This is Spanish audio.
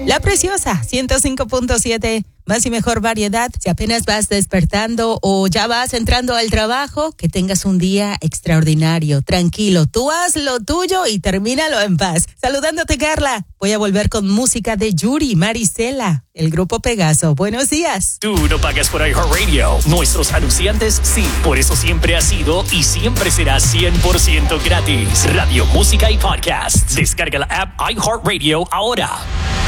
La Preciosa, 105.7, más y mejor variedad. Si apenas vas despertando o ya vas entrando al trabajo, que tengas un día extraordinario, tranquilo. Tú haz lo tuyo y termínalo en paz. Saludándote, Carla. Voy a volver con música de Yuri, Marisela, el grupo Pegaso. Buenos días. Tú no pagas por iHeartRadio. Nuestros anunciantes sí. Por eso siempre ha sido y siempre será 100% gratis. Radio, música y podcasts. Descarga la app iHeartRadio ahora.